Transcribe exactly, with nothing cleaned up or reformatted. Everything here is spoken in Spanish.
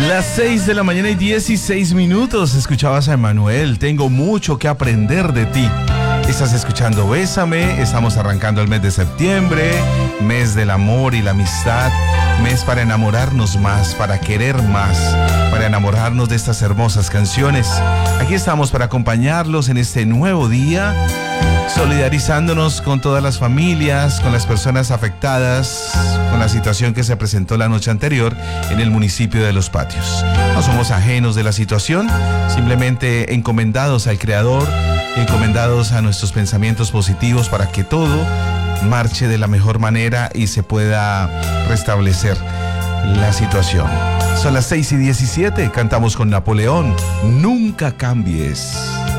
Las seis de la mañana y dieciséis minutos. Escuchabas a Emanuel. Tengo mucho que aprender de ti. Estás escuchando Bésame. Estamos arrancando el mes de septiembre, mes del amor y la amistad, mes para enamorarnos más, para querer más, para enamorarnos de estas hermosas canciones. Aquí estamos para acompañarlos en este nuevo día, solidarizándonos con todas las familias, con las personas afectadas, con la situación que se presentó la noche anterior en el municipio de Los Patios. No somos ajenos de la situación, simplemente encomendados al Creador, encomendados a nuestros pensamientos positivos para que todo marche de la mejor manera y se pueda restablecer la situación. Son las seis y diecisiete, cantamos con Napoleón, Nunca Cambies.